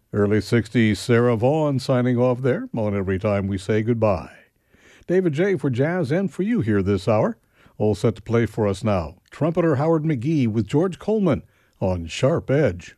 Early 60s, Sarah Vaughan signing off there on Every Time We Say Goodbye. David J. for jazz and for you here this hour. All set to play for us now. Trumpeter Howard McGhee with George Coleman on Sharp Edge.